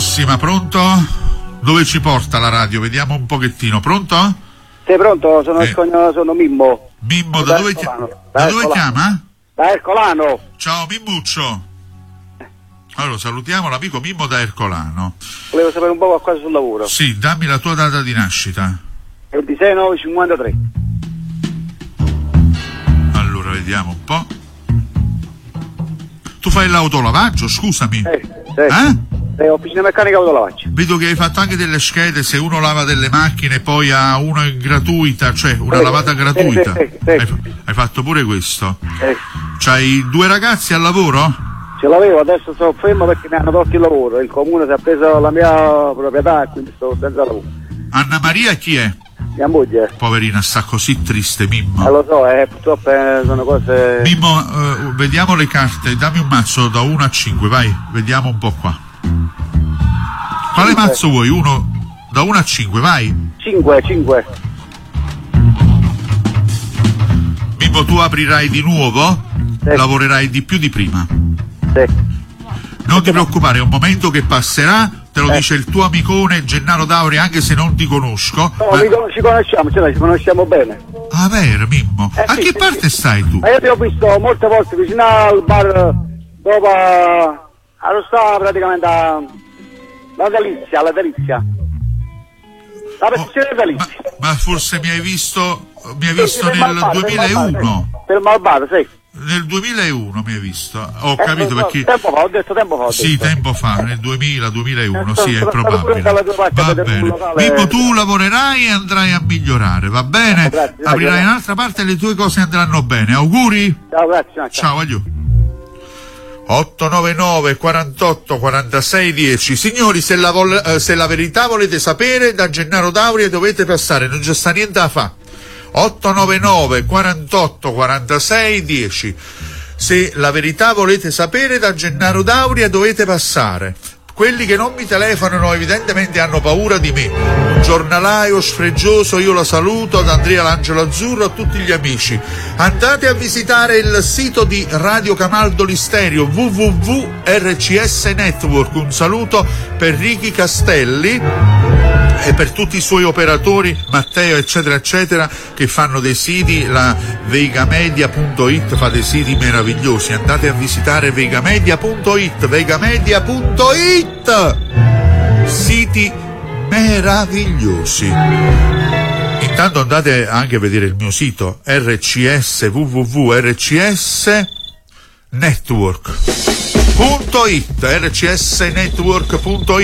prossima, pronto? Dove ci porta la radio? Vediamo un pochettino, pronto? Sei pronto? Sono Mimmo. Mimmo, da dove chiama? Da Ercolano. Ciao Mimmuccio. Allora, salutiamo l'amico Mimmo da Ercolano. Volevo sapere un po' qualcosa sul lavoro. Sì, dammi la tua data di nascita. 26/9/53. Allora, vediamo un po'. Tu fai l'autolavaggio, scusami? Sì, officina meccanica autolavaggio. Vedo che hai fatto anche delle schede, se uno lava delle macchine poi ha una gratuita, cioè una lavata gratuita. Hai fatto pure questo? C'hai 2 ragazzi al lavoro? Ce l'avevo, adesso sono fermo perché mi hanno tolto il lavoro. Il comune si è preso la mia proprietà e quindi sto senza lavoro. Anna Maria chi è? Mia moglie. Poverina, sta così triste, Mimmo. Lo so, purtroppo sono cose... Mimmo, vediamo le carte, dammi un mazzo da 1 a 5, vai, vediamo un po' qua. Quale mazzo vuoi? Da 1 a 5, vai. 5. Mimmo, tu aprirai di nuovo? Sì. Lavorerai di più di prima. Sì. Non ti preoccupare, è un momento che passerà, te lo dice il tuo amicone Gennaro Dauri, anche se non ti conosco. No, ci conosciamo, ci conosciamo bene. Ah, vero, Mimmo? A che parte stai tu? Io ti ho visto molte volte vicino al bar dopo stava praticamente alla delizia. La persona delizia. Ma forse mi hai visto nel 2001. Per il Malvado, sì. Nel 2001 mi hai visto, ho capito perché... Ho detto tempo fa. Sì, tempo fa, nel 2000-2001, sì, è probabile. Va bene. Mimmo, tu lavorerai e andrai a migliorare, va bene? Grazie, aprirai un'altra parte e le tue cose andranno bene. Auguri? Ciao, grazie. Ciao, aiuto. 899 48 46 10. Signori, se la verità volete sapere, da Gennaro Dauri dovete passare, non c'è sta niente da fare. 899 48 46 10. Se la verità volete sapere, da Gennaro Dauria dovete passare. Quelli che non mi telefonano evidentemente hanno paura di me. Un giornalaio sfregioso, io la saluto, ad Andrea l'Angelo Azzurro, a tutti gli amici. Andate a visitare il sito di Radio Camaldoli Stereo, www.rcs Network. Un saluto per Ricky Castelli e per tutti i suoi operatori, Matteo eccetera eccetera, che fanno dei siti. La veigamedia.it fa dei siti meravigliosi, andate a visitare veigamedia.it, siti meravigliosi. Intanto andate anche a vedere il mio sito RCS, www.rcsnetwork.it, rcsnetwork.it.